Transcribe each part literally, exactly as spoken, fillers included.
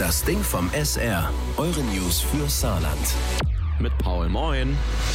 Das Ding vom S R. Eure News für Saarland. Mit Paul, moin.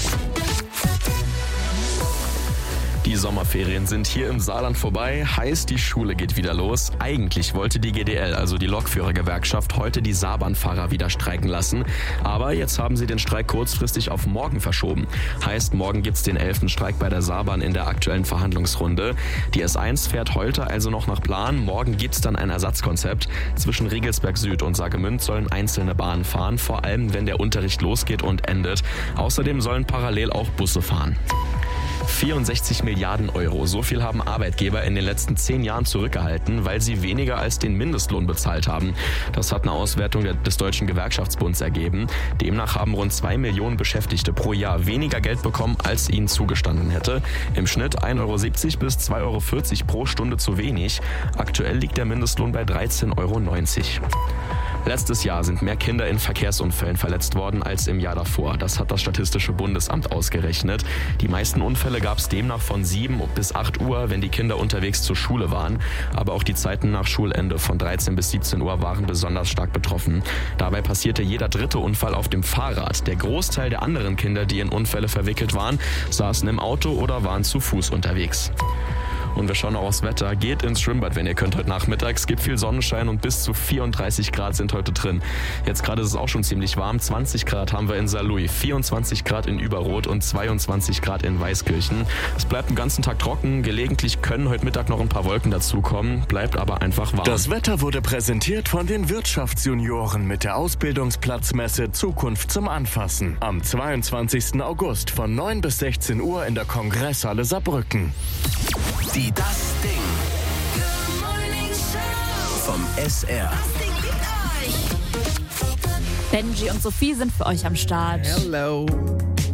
Die Sommerferien sind hier im Saarland vorbei, heißt die Schule geht wieder los. Eigentlich wollte die G D L, also die Lokführergewerkschaft, heute die Saarbahnfahrer wieder streiken lassen. Aber jetzt haben sie den Streik kurzfristig auf morgen verschoben. Heißt, morgen gibt's den elften Streik bei der Saarbahn in der aktuellen Verhandlungsrunde. Die S eins fährt heute also noch nach Plan. Morgen gibt's dann ein Ersatzkonzept. Zwischen Riegelsberg Süd und Saargemünd sollen einzelne Bahnen fahren, vor allem wenn der Unterricht losgeht und endet. Außerdem sollen parallel auch Busse fahren. vierundsechzig Milliarden Euro. So viel haben Arbeitgeber in den letzten zehn Jahren zurückgehalten, weil sie weniger als den Mindestlohn bezahlt haben. Das hat eine Auswertung des Deutschen Gewerkschaftsbunds ergeben. Demnach haben rund zwei Millionen Beschäftigte pro Jahr weniger Geld bekommen, als ihnen zugestanden hätte. Im Schnitt ein Euro siebzig bis zwei Euro vierzig pro Stunde zu wenig. Aktuell liegt der Mindestlohn bei dreizehn Euro neunzig. Letztes Jahr sind mehr Kinder in Verkehrsunfällen verletzt worden als im Jahr davor. Das hat das Statistische Bundesamt ausgerechnet. Die meisten Unfälle gab es demnach von sieben bis acht Uhr, wenn die Kinder unterwegs zur Schule waren. Aber auch die Zeiten nach Schulende von dreizehn bis siebzehn Uhr waren besonders stark betroffen. Dabei passierte jeder dritte Unfall auf dem Fahrrad. Der Großteil der anderen Kinder, die in Unfälle verwickelt waren, saßen im Auto oder waren zu Fuß unterwegs. Und wir schauen auch aufs Wetter. Geht ins Schwimmbad, wenn ihr könnt heute Nachmittag. Es gibt viel Sonnenschein und bis zu vierunddreißig Grad sind heute drin. Jetzt gerade ist es auch schon ziemlich warm. zwanzig Grad haben wir in Saarlouis, vierundzwanzig Grad in Überrot und zweiundzwanzig Grad in Weißkirchen. Es bleibt den ganzen Tag trocken. Gelegentlich können heute Mittag noch ein paar Wolken dazukommen. Bleibt aber einfach warm. Das Wetter wurde präsentiert von den Wirtschaftsjunioren mit der Ausbildungsplatzmesse Zukunft zum Anfassen. Am zweiundzwanzigsten August von neun bis sechzehn Uhr in der Kongresshalle Saarbrücken. Die Das Ding vom S R. Benji und Sophie sind für euch am Start. Hello.